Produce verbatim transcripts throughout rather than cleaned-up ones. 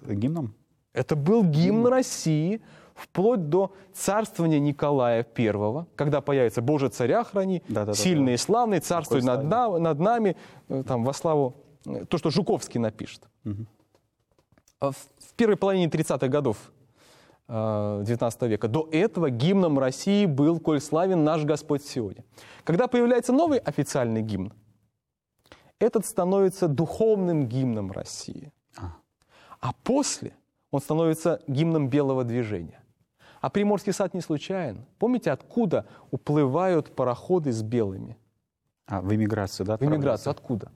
гимном? Это был гимн России вплоть до царствования Николая Первого, когда появится «Боже, царя храни», Да, да, да, «Сильный да. и славный», «Царствуй над, славный. на- над нами», э, там, во славу, э, то, что Жуковский напишет. Мгм. А В в первой половине тридцатых годов э, девятнадцатого века до этого гимном России был «Коль славен наш Господь в Сионе». Когда появляется новый официальный гимн, этот становится духовным гимном России. А. А после он становится гимном белого движения. А Приморский сад не случайен. Помните, откуда уплывают пароходы с белыми? А, в эмиграцию, да? В эмиграцию. отправляются? Откуда?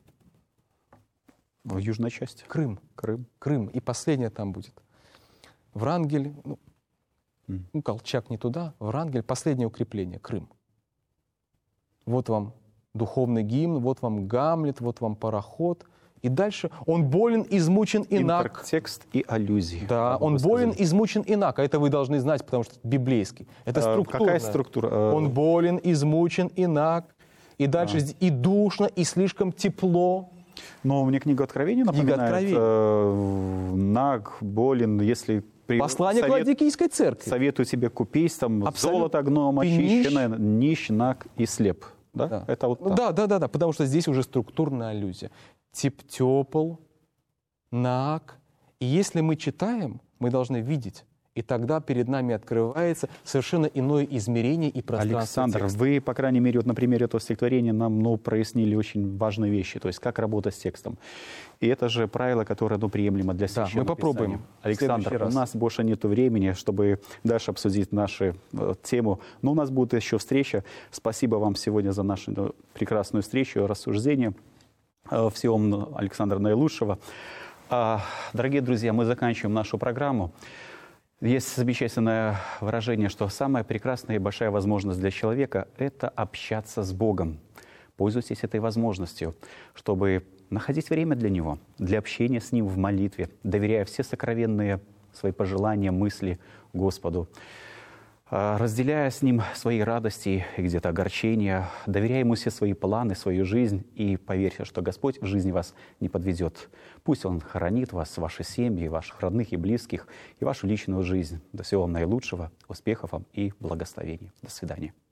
В южной части. Крым. Крым. Крым. И последнее там будет. Врангель, ну, Мгм. ну, Колчак не туда, Врангель, последнее укрепление, Крым. Вот вам духовный гимн, вот вам Гамлет, вот вам пароход. И дальше он болен, измучен, инак. Интертекст и аллюзии. Да, как бы он вы болен, сказали. измучен, инак. А это вы должны знать, потому что это библейский. Это А, структура. какая структура? А, Он болен, измучен, инак. И дальше здесь и душно, и слишком тепло. Но мне книга Откровения напоминает. Откровения. э, наг, болен, если... При... Послание к совет- Ладикийской церкви. Советую тебе купить там Абсолютно. золото, гном, Ты нищ. очищенное, нищ, наг и слеп. Да? Да. Это вот Ну так. да, да, да, да, потому что здесь уже структурная аллюзия. Тип тепл, наг. И если мы читаем, мы должны видеть. И тогда перед нами открывается совершенно иное измерение и пространство Александр, текста. вы, по крайней мере, вот на примере этого стихотворения нам ну, прояснили очень важные вещи, то есть как работать с текстом. И это же правило, которое ну, приемлемо для Да, священного мы попробуем Писания. в Александр, следующий у раз. нас больше нет времени, чтобы дальше обсудить нашу э, тему, но у нас будет еще встреча. Спасибо вам сегодня за нашу ну, прекрасную встречу, рассуждение. Э, всего вам, Александр, наилучшего. А, дорогие друзья, мы заканчиваем нашу программу. Есть замечательное выражение, что самая прекрасная и большая возможность для человека – это общаться с Богом. Пользуйтесь этой возможностью, чтобы находить время для Него, для общения с Ним в молитве, доверяя все сокровенные свои пожелания, мысли Господу, а, разделяя с Ним свои радости и где-то огорчения, доверяя Ему все свои планы, свою жизнь, и поверьте, что Господь в жизни вас не подведет. Пусть Он хранит вас, ваши семьи, ваших родных и близких, и вашу личную жизнь. До всего вам наилучшего, успехов вам и благословений. До свидания.